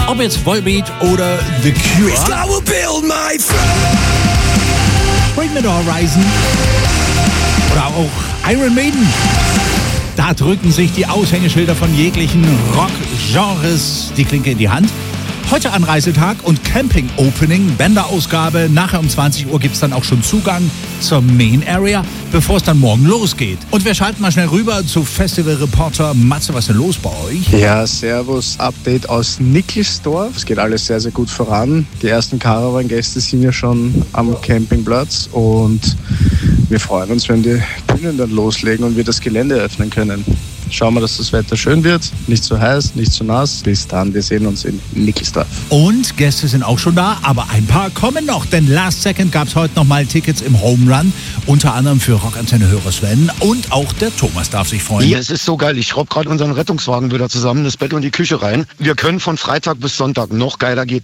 Ob jetzt Volbeat oder The Cure. Bring Me the Horizon. Oder auch Iron Maiden. Da drücken sich die Aushängeschilder von jeglichen Rock-Genres die Klinke in die Hand. Heute Anreisetag und Camping-Opening, Bänderausgabe. Nachher um 20 Uhr gibt es dann auch schon Zugang zur Main Area, bevor es dann morgen losgeht. Und wir schalten mal schnell rüber zu Festival-Reporter Matze. Was ist denn los bei euch? Ja, servus, Update aus Nickelsdorf. Es geht alles sehr, sehr gut voran. Die ersten Caravan-Gäste sind ja schon am Campingplatz und wir freuen uns, wenn die Bühnen dann loslegen und wir das Gelände öffnen können. Schauen wir, dass das Wetter schön wird, nicht zu heiß, nicht zu nass. Bis dann, wir sehen uns in Nickelsdorf. Und Gäste sind auch schon da, aber ein paar kommen noch, denn Last Second gab es heute nochmal Tickets im Home Run, unter anderem für Rockantenne-Hörer Sven und auch der Thomas darf sich freuen. Ja, es ist so geil, ich schraube gerade unseren Rettungswagen wieder zusammen, das Bett und die Küche rein. Wir können von Freitag bis Sonntag, noch geiler geht